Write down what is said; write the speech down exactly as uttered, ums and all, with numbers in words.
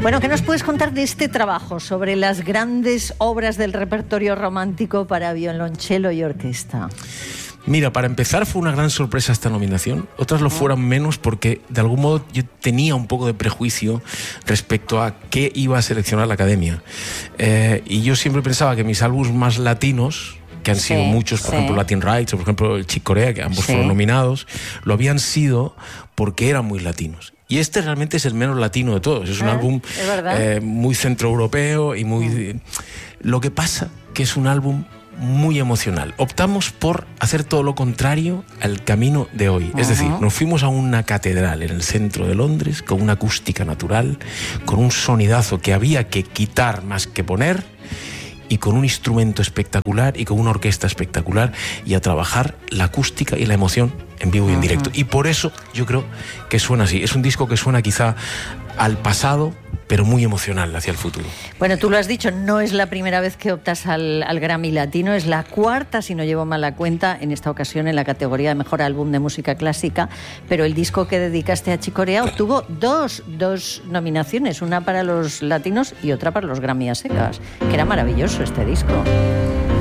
Bueno, ¿qué nos puedes contar de este trabajo sobre las grandes obras del repertorio romántico para violonchelo y orquesta? Mira, para empezar fue una gran sorpresa esta nominación. Otras lo fueran menos porque de algún modo yo tenía un poco de prejuicio respecto a qué iba a seleccionar la Academia. Eh, y yo siempre pensaba que mis álbumes más latinos, que han sido sí, muchos, por sí. ejemplo Latin Rights o por ejemplo el Chick Corea, que ambos sí. fueron nominados, lo habían sido porque eran muy latinos. Y este realmente es el menos latino de todos. Es un ¿Eh? álbum ¿Es eh, muy centroeuropeo y muy... Mm. Lo que pasa que es un álbum muy emocional. Optamos por hacer todo lo contrario al camino de hoy. Uh-huh. Es decir, nos fuimos a una catedral en el centro de Londres con una acústica natural, con un sonidazo que había que quitar más que poner, y con un instrumento espectacular y con una orquesta espectacular, y a trabajar la acústica y la emoción en vivo y en directo. Uh-huh. Y por eso yo creo que suena así. Es un disco que suena quizá al pasado, pero muy emocional hacia el futuro. Bueno, tú lo has dicho, no es la primera vez que optas al, al Grammy Latino, es la cuarta, si no llevo mal la cuenta, en esta ocasión en la categoría de Mejor Álbum de Música Clásica, pero el disco que dedicaste a Chick Corea obtuvo dos, dos nominaciones, una para los latinos y otra para los Grammy a secas, que era maravilloso este disco.